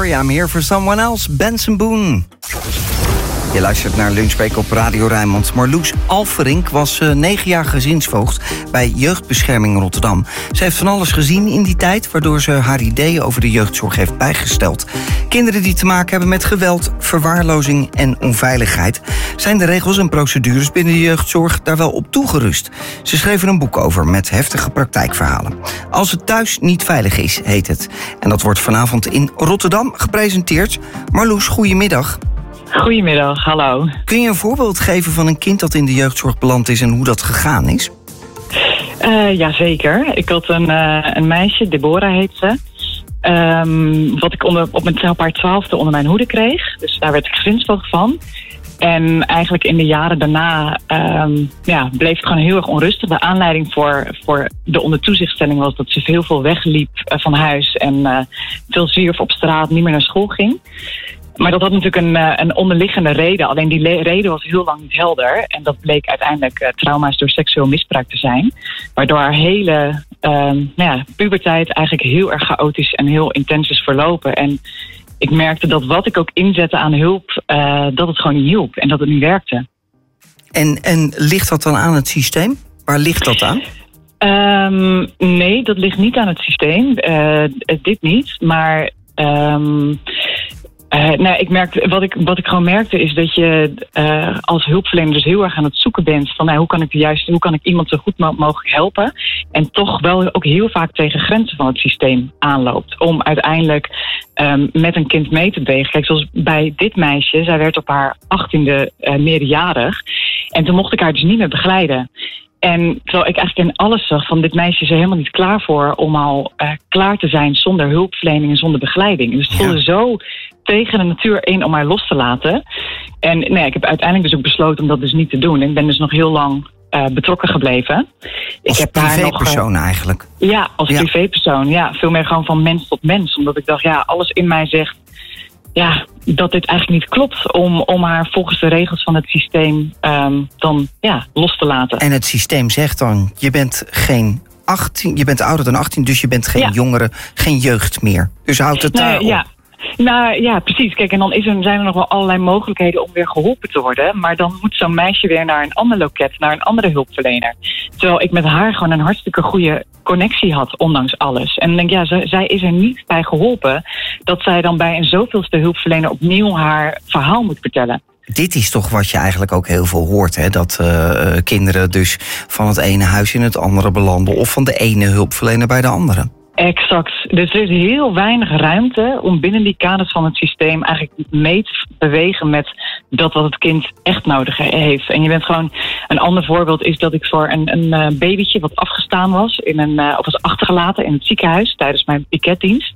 Sorry I'm Here for Someone Else, Benson Boone. Je luistert naar Lunchbreak op Radio Rijnmond. Marloes Alferink was 9 jaar gezinsvoogd bij Jeugdbescherming Rotterdam. Ze heeft van alles gezien in die tijd, waardoor ze haar ideeën over de jeugdzorg heeft bijgesteld. Kinderen die te maken hebben met geweld, verwaarlozing en onveiligheid. Zijn de regels en procedures binnen de jeugdzorg daar wel op toegerust? Ze schreef er een boek over met heftige praktijkverhalen. Als het thuis niet veilig is, heet het. En dat wordt vanavond in Rotterdam gepresenteerd. Marloes, goedemiddag. Goedemiddag, hallo. Kun je een voorbeeld geven van een kind dat in de jeugdzorg beland is en hoe dat gegaan is? Jazeker. Ik had een meisje, Deborah heet ze. Wat ik op haar 12e onder mijn hoede kreeg. Dus daar werd ik gezinsvoogd van. En eigenlijk in de jaren daarna bleef het gewoon heel erg onrustig. De aanleiding voor de ondertoezichtstelling was dat ze heel veel wegliep van huis. En veel zwierf op straat, niet meer naar school ging. Maar dat had natuurlijk een onderliggende reden. Alleen die reden was heel lang niet helder. En dat bleek uiteindelijk trauma's door seksueel misbruik te zijn. Waardoor haar hele puberteit eigenlijk heel erg chaotisch en heel intens is verlopen. En ik merkte dat wat ik ook inzette aan hulp, dat het gewoon niet hielp. En dat het niet werkte. En ligt dat dan aan het systeem? Waar ligt dat aan? Nee, dat ligt niet aan het systeem. Dit niet, maar... ik merkte, wat ik gewoon merkte is dat je als hulpverlener dus heel erg aan het zoeken bent van hoe kan ik iemand zo goed mogelijk helpen en toch wel ook heel vaak tegen grenzen van het systeem aanloopt om uiteindelijk met een kind mee te bewegen. Kijk, zoals bij dit meisje, zij werd op haar 18e meerjarig en toen mocht ik haar dus niet meer begeleiden. En terwijl ik eigenlijk in alles zag van dit meisje is er helemaal niet klaar voor om al klaar te zijn zonder hulpverlening en zonder begeleiding. Dus het voelde zo tegen de natuur in om haar los te laten. En ik heb uiteindelijk dus ook besloten om dat dus niet te doen. Ik ben dus nog heel lang betrokken gebleven. Als privépersoon eigenlijk? Ja, als privépersoon. Ja, veel meer gewoon van mens tot mens. Omdat ik dacht, alles in mij zegt dat dit eigenlijk niet klopt om haar volgens de regels van het systeem los te laten. En het systeem zegt dan, je bent ouder dan 18, dus je bent geen jongere, geen jeugd meer. Dus houdt het daar op. Ja, precies. Kijk, en dan zijn er nog wel allerlei mogelijkheden om weer geholpen te worden. Maar dan moet zo'n meisje weer naar een ander loket, naar een andere hulpverlener. Terwijl ik met haar gewoon een hartstikke goede connectie had, ondanks alles. En dan denk zij is er niet bij geholpen dat zij dan bij een zoveelste hulpverlener opnieuw haar verhaal moet vertellen. Dit is toch wat je eigenlijk ook heel veel hoort, hè? Dat kinderen dus van het ene huis in het andere belanden of van de ene hulpverlener bij de andere. Exact. Dus er is heel weinig ruimte om binnen die kaders van het systeem eigenlijk mee te bewegen met dat wat het kind echt nodig heeft. En je bent gewoon, een ander voorbeeld is dat ik voor een babytje wat afgestaan was, of was achtergelaten in het ziekenhuis tijdens mijn piketdienst.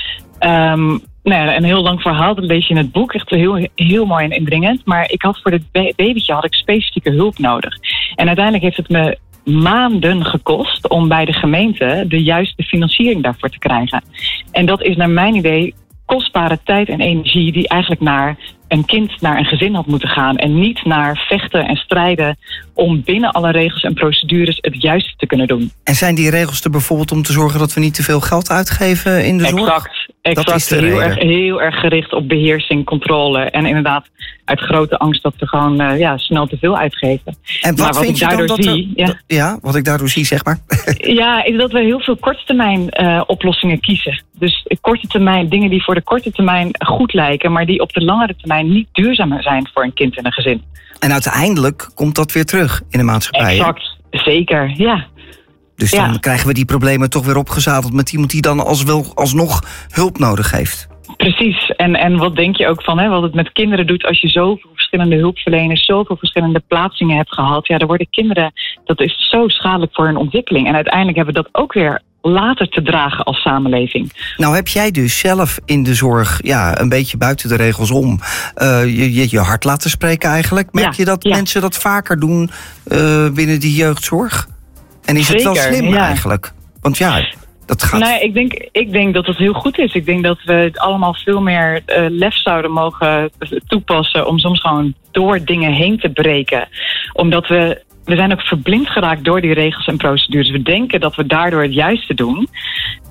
Een heel lang verhaal, dat lees je in het boek, echt heel, heel mooi en indringend. Maar ik had voor dit babytje had ik specifieke hulp nodig. En uiteindelijk heeft het me maanden gekost om bij de gemeente de juiste financiering daarvoor te krijgen. En dat is naar mijn idee kostbare tijd en energie die eigenlijk naar een kind, naar een gezin had moeten gaan. En niet naar vechten en strijden om binnen alle regels en procedures het juiste te kunnen doen. En zijn die regels er bijvoorbeeld om te zorgen dat we niet te veel geld uitgeven in de zorg? Exact. Heel erg gericht op beheersing, controle. En inderdaad uit grote angst dat we gewoon snel te veel uitgeven. En wat vind je dan wat ik daardoor zie, zeg maar? Is dat we heel veel korttermijn oplossingen kiezen. Dus korte termijn, dingen die voor de korte termijn goed lijken, maar die op de langere termijn niet duurzaam zijn voor een kind en een gezin. En uiteindelijk komt dat weer terug in de maatschappij. Exact, zeker, ja. Dus dan krijgen we die problemen toch weer opgezadeld met iemand die dan alsnog hulp nodig heeft. Precies. En wat denk je ook van wat het met kinderen doet als je zoveel verschillende hulpverleners, zoveel verschillende plaatsingen hebt gehad. Ja, dan worden kinderen, dat is zo schadelijk voor hun ontwikkeling. En uiteindelijk hebben we dat ook weer later te dragen als samenleving. Nou heb jij dus zelf in de zorg een beetje buiten de regels om je hart laten spreken eigenlijk. Merk je dat mensen dat vaker doen binnen die jeugdzorg? En is het wel slim eigenlijk? Want dat gaat... Nee, ik denk dat het heel goed is. Ik denk dat we het allemaal veel meer lef zouden mogen toepassen om soms gewoon door dingen heen te breken. Omdat we zijn ook verblind geraakt door die regels en procedures. We denken dat we daardoor het juiste doen.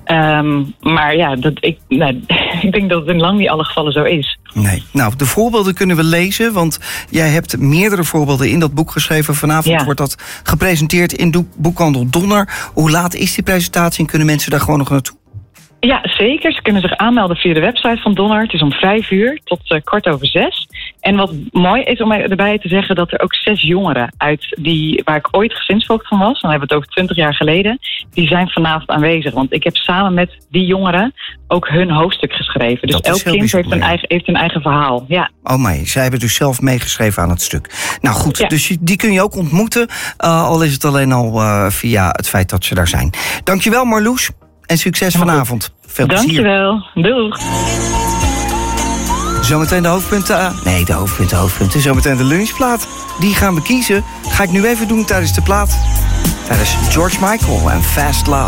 Maar ja, ik denk dat het in lang niet alle gevallen zo is. Nee. Nou, de voorbeelden kunnen we lezen, want jij hebt meerdere voorbeelden in dat boek geschreven. Vanavond wordt dat gepresenteerd in boekhandel Donner. Hoe laat is die presentatie en kunnen mensen daar gewoon nog naartoe? Ja, zeker. Ze kunnen zich aanmelden via de website van Donner. Het is om 5:00 tot 5:15. En wat mooi is om erbij te zeggen, dat er ook 6 jongeren uit waar ik ooit gezinsvoogd van was, dan hebben we het over 20 jaar geleden, die zijn vanavond aanwezig. Want ik heb samen met die jongeren ook hun hoofdstuk geschreven. Dus elk kind heeft een eigen verhaal. Ja. Oh my, zij hebben dus zelf meegeschreven aan het stuk. Nou goed, dus die kun je ook ontmoeten, al is het alleen al via het feit dat ze daar zijn. Dankjewel Marloes en succes vanavond. Veel plezier. Dankjewel. Doeg. Zometeen de hoofdpunten. Nee, de hoofdpunten. Zometeen de lunchplaat. Die gaan we kiezen. Ga ik nu even doen tijdens de plaat. Tijdens George Michael en Fast Love.